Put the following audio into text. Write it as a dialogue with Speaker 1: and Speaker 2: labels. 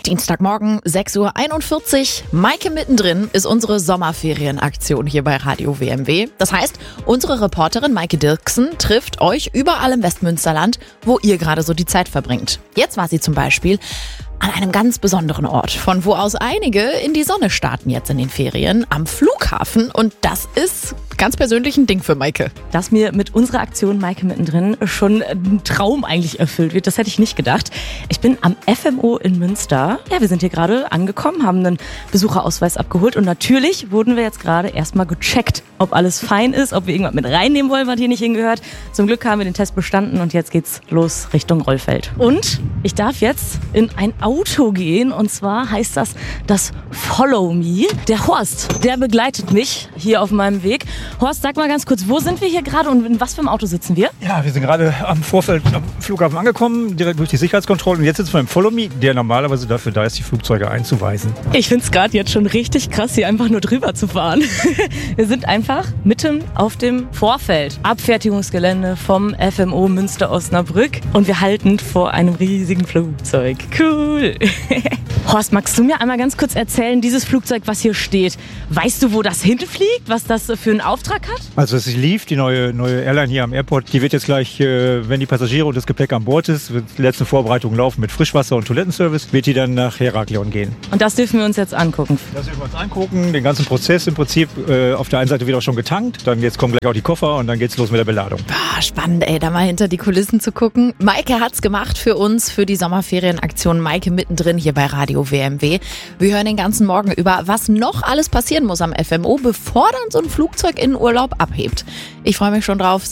Speaker 1: Dienstagmorgen, 6:41 Uhr. Maike mittendrin ist unsere Sommerferienaktion hier bei Radio WMW. Das heißt, unsere Reporterin Maike Dirksen trifft euch überall im Westmünsterland, wo ihr gerade so die Zeit verbringt. Jetzt war sie zum Beispiel an einem ganz besonderen Ort, von wo aus einige in die Sonne starten jetzt in den Ferien, am Flughafen. Und das ist ganz persönlich ein Ding für Maike.
Speaker 2: Dass mir mit unserer Aktion Maike mittendrin schon ein Traum eigentlich erfüllt wird, das hätte ich nicht gedacht. Ich bin am FMO in Münster. Ja, wir sind hier gerade angekommen, haben einen Besucherausweis abgeholt und natürlich wurden wir jetzt gerade erstmal gecheckt, ob alles fein ist, ob wir irgendwas mit reinnehmen wollen, was hier nicht hingehört. Zum Glück haben wir den Test bestanden und jetzt geht's los Richtung Rollfeld. Und ich darf jetzt in ein Auto gehen und zwar heißt das Follow Me. Der Horst, der begleitet mich hier auf meinem Weg. Horst, sag mal ganz kurz, wo sind wir hier gerade und in was für einem Auto sitzen wir?
Speaker 3: Ja, wir sind gerade am Vorfeld am Flughafen angekommen, direkt durch die Sicherheitskontrolle. Und jetzt sitzen wir im Follow Me, der normalerweise dafür da ist, die Flugzeuge einzuweisen.
Speaker 2: Ich finde es gerade jetzt schon richtig krass, hier einfach nur drüber zu fahren. Wir sind einfach mitten auf dem Vorfeld. Abfertigungsgelände vom FMO Münster-Osnabrück. Und wir halten vor einem riesigen Flugzeug. Cool. Horst, magst du mir einmal ganz kurz erzählen, dieses Flugzeug, was hier steht, weißt du, wo das hinfliegt? Was das für einen Auftrag hat?
Speaker 3: Also es ist Leaf, die neue Airline hier am Airport. Die wird jetzt gleich, wenn die Passagiere und das Gepäck an Bord ist, wird die letzten Vorbereitungen laufen mit Frischwasser und Toilettenservice, wird die dann nach Heraklion gehen.
Speaker 2: Und das dürfen wir uns jetzt angucken?
Speaker 3: Das dürfen wir uns angucken, den ganzen Prozess im Prinzip. Auf der einen Seite wird auch schon getankt, dann jetzt kommen gleich auch die Koffer und dann geht's los mit der Beladung.
Speaker 1: Spannend, da mal hinter die Kulissen zu gucken. Maike hat's gemacht für uns, für die Sommerferienaktion Maike mittendrin hier bei Radio WMW. Wir hören den ganzen Morgen über, was noch alles passieren muss am FMO, bevor dann so ein Flugzeug in Urlaub abhebt. Ich freue mich schon drauf.